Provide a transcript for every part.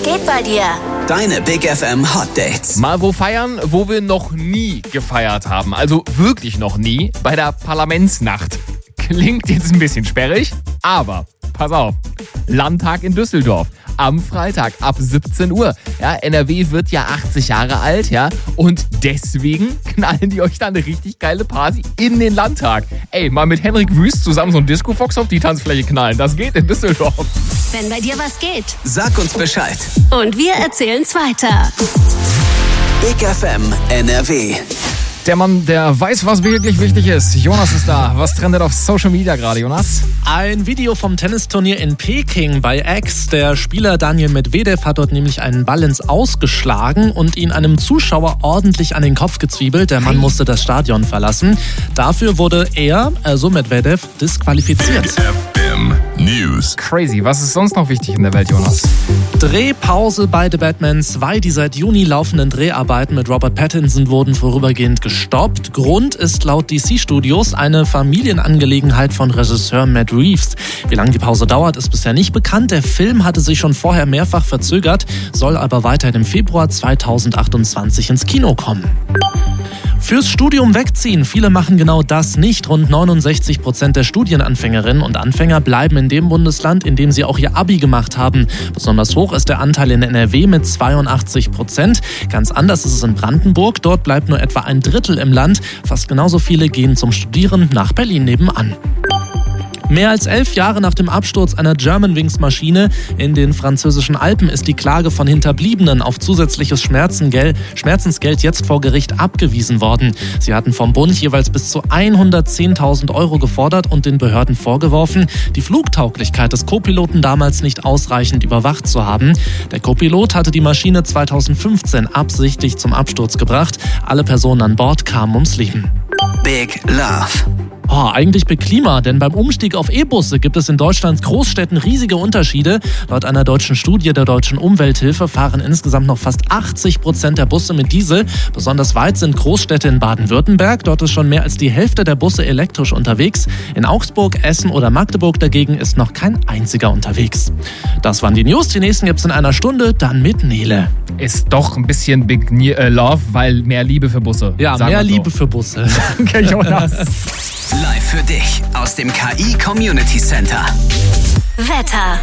Was geht bei dir? Deine Big FM Hot Dates. Mal wo feiern, wo wir noch nie gefeiert haben. Also wirklich noch nie. Bei der Parlamentsnacht. Klingt jetzt ein bisschen sperrig, aber pass auf. Landtag in Düsseldorf. Am Freitag ab 17 Uhr. Ja, NRW wird ja 80 Jahre alt, ja. Und deswegen knallen die euch dann eine richtig geile Party in den Landtag. Ey, mal mit Henrik Wüst zusammen so ein Disco-Fox auf die Tanzfläche knallen. Das geht in Düsseldorf. Wenn bei dir was geht. Sag uns Bescheid. Und wir erzählen's weiter. Big FM NRW. Der Mann, der weiß, was wirklich wichtig ist. Jonas ist da. Was trendet auf Social Media gerade, Jonas? Ein Video vom Tennisturnier in Peking bei X. Der Spieler Daniil Medvedev hat dort nämlich einen Ball ins Aus geschlagen und ihn einem Zuschauer ordentlich an den Kopf gezwiebelt. Der Mann musste das Stadion verlassen. Dafür wurde er, also Medvedev, disqualifiziert. FM News. Crazy. Was ist sonst noch wichtig in der Welt, Jonas? Drehpause bei The Batman 2. Die seit Juni laufenden Dreharbeiten mit Robert Pattinson wurden vorübergehend gestoppt. Grund ist laut DC Studios eine Familienangelegenheit von Regisseur Matt Reeves. Wie lange die Pause dauert, ist bisher nicht bekannt. Der Film hatte sich schon vorher mehrfach verzögert, soll aber weiterhin im Februar 2028 ins Kino kommen. Fürs Studium wegziehen. Viele machen genau das nicht. Rund 69% der Studienanfängerinnen und Anfänger bleiben in dem Bundesland, in dem sie auch ihr Abi gemacht haben. Besonders hoch ist der Anteil in NRW mit 82%. Ganz anders ist es in Brandenburg. Dort bleibt nur etwa ein Drittel im Land. Fast genauso viele gehen zum Studieren nach Berlin nebenan. Mehr als 11 Jahre nach dem Absturz einer Germanwings-Maschine in den französischen Alpen ist die Klage von Hinterbliebenen auf zusätzliches Schmerzensgeld jetzt vor Gericht abgewiesen worden. Sie hatten vom Bund jeweils bis zu 110.000 € gefordert und den Behörden vorgeworfen, die Flugtauglichkeit des Co-Piloten damals nicht ausreichend überwacht zu haben. Der Co-Pilot hatte die Maschine 2015 absichtlich zum Absturz gebracht. Alle Personen an Bord kamen ums Leben. Big Love. Eigentlich Big Klima, denn beim Umstieg auf E-Busse gibt es in Deutschlands Großstädten riesige Unterschiede. Laut einer deutschen Studie der Deutschen Umwelthilfe fahren insgesamt noch fast 80% der Busse mit Diesel. Besonders weit sind Großstädte in Baden-Württemberg. Dort ist schon mehr als die Hälfte der Busse elektrisch unterwegs. In Augsburg, Essen oder Magdeburg dagegen ist noch kein einziger unterwegs. Das waren die News. Die nächsten gibt's in einer Stunde, dann mit Nele. Ist doch ein bisschen Big Love, weil mehr Liebe für Busse. Ja, Sagen mehr wir so. Liebe für Busse. Danke, Jonas. Live für dich aus dem KI Community Center. Wetter.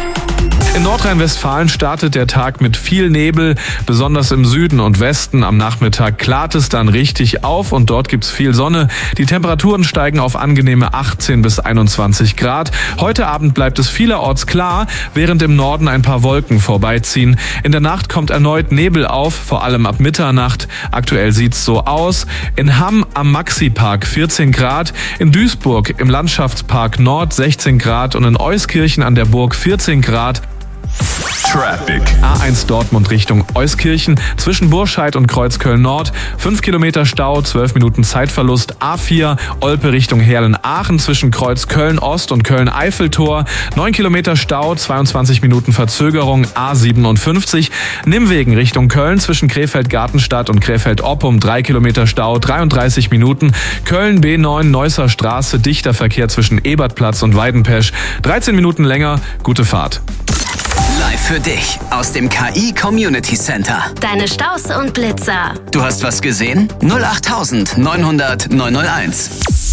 In Nordrhein-Westfalen startet der Tag mit viel Nebel, besonders im Süden und Westen. Am Nachmittag klart es dann richtig auf und dort gibt's viel Sonne. Die Temperaturen steigen auf angenehme 18 bis 21 Grad. Heute Abend bleibt es vielerorts klar, während im Norden ein paar Wolken vorbeiziehen. In der Nacht kommt erneut Nebel auf, vor allem ab Mitternacht. Aktuell sieht's so aus. In Hamm am Maxi-Park 14 Grad, in Duisburg im Landschaftspark Nord 16 Grad und in Euskirchen an der Burg 14 Grad. Traffic. A1 Dortmund Richtung Euskirchen, zwischen Burscheid und Kreuzköln Nord. 5 Kilometer Stau, 12 Minuten Zeitverlust. A4 Olpe Richtung Herlen-Aachen, zwischen Kreuzköln Ost und Köln-Eiffeltor. 9 Kilometer Stau, 22 Minuten Verzögerung. A57 Nimwegen Richtung Köln, zwischen Krefeld-Gartenstadt und Krefeld-Oppum. 3 Kilometer Stau, 33 Minuten. Köln B9 Neusser Straße, dichter Verkehr zwischen Ebertplatz und Weidenpesch. 13 Minuten länger, gute Fahrt. Live für dich aus dem KI Community Center. Deine Staus und Blitzer. Du hast was gesehen? 08900 901.